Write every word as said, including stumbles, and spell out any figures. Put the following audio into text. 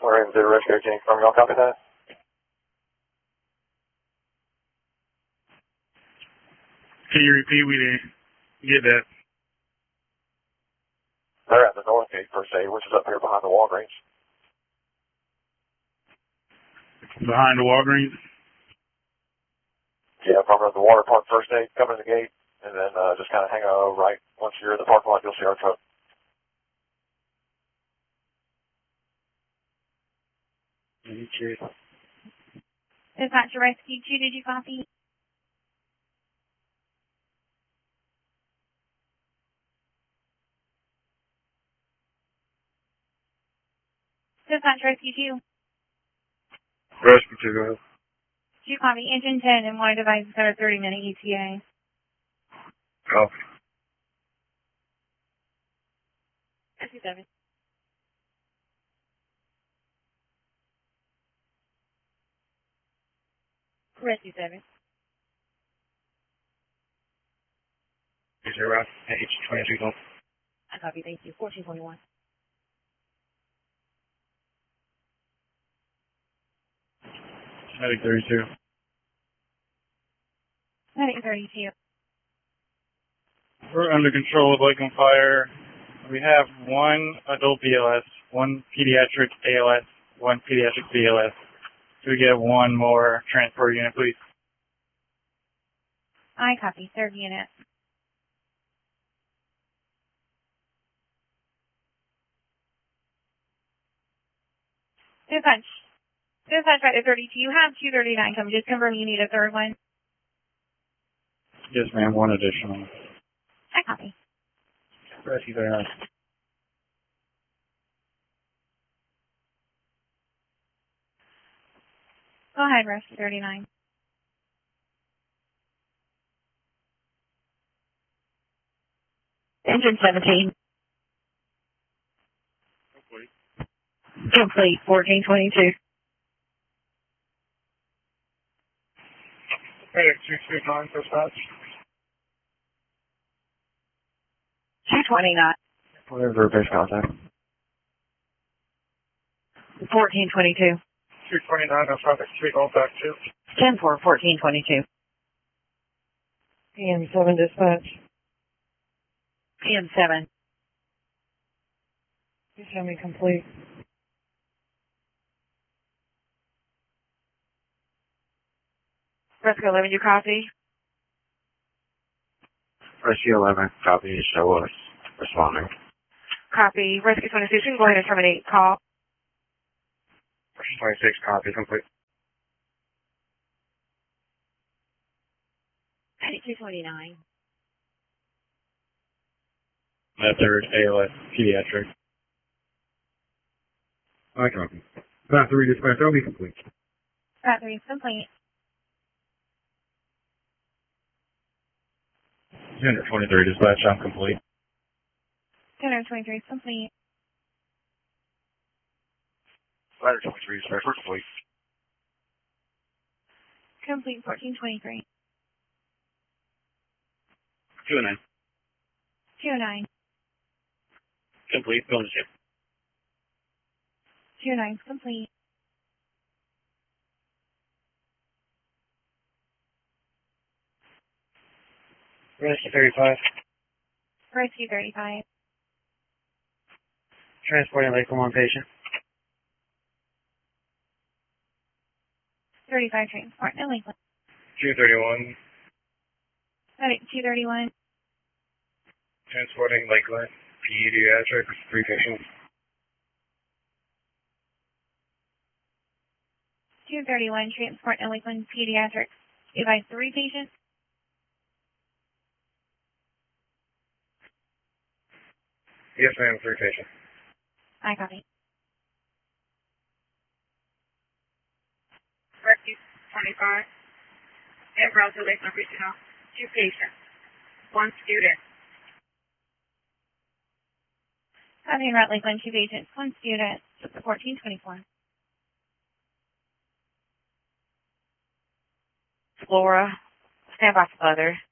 We're in the rescue team from y'all, copy that? Can you repeat? We didn't get that. They're at the north gate per se, which is up here behind the Walgreens. Behind the Walgreens? Yeah, from the water park first aid, come in the gate, and then uh, just kind of hang a right. Once you're in the parking lot, you'll see our truck. Dispatch to rescue two, did you copy? Dispatch rescue two. Rescue two, go ahead. Two copy, engine ten and water devices at a thirty minute E T A. Copy. Rescue seven. Rescue seven. Zero, H twenty-two, go. I copy, thank you. fourteen twenty-one. Medic thirty-two. Medic thirty-two. We're under control of Lakeland Fire. We have one adult B L S, one pediatric A L S, one pediatric B L S. Can we get one more transport unit, please? I copy, third unit. Dispatch. Dispatch right to thirty-two. You have two thirty-nine coming. Just confirm you need a third one. Yes, ma'am. One additional. I copy. Rescue thirty-nine. Go ahead, rescue thirty-nine. Engine seventeen. Complete. Complete, fourteen twenty-two. Medic two two nine, dispatch. two twenty-nine. Whatever base contact. fourteen twenty-two. two twenty-nine, I'm traffic three, all back two. ten four, fourteen twenty-two. P M seven dispatch. P M seven. You show me complete. Rescue eleven, you copy? Rescue eleven, copy, show us responding. Copy. Rescue twenty-six, you can go ahead and terminate call. Rescue twenty-six, copy, complete. two twenty-nine. That third A L S, pediatric. I copy. Path three dispatch, I'll be complete. Path three is complete. two twenty-three, dispatch, I'm complete. two twenty-three is complete. Ladder twenty-three dispatch, we're complete. Complete, fourteen twenty-three. two nine. two nine. Complete, going to ship. two nine is complete. Rescue thirty-five. Rescue thirty-five. Transporting Lakeland one patient. thirty-five transport, no Lakeland. two thirty-one, Medic two thirty-one. transporting Lakeland, pediatric, three patients. two thirty-one, transport in Lakeland, pediatrics. Advise three patients. Yes, ma'am, three patients. I copy. Rescue twenty-five. And browser Lakeland Regional. Two patients. One student. Copy and route Lakeland, two patients, one student. fourteen twenty-four. Flora. Stand by for other.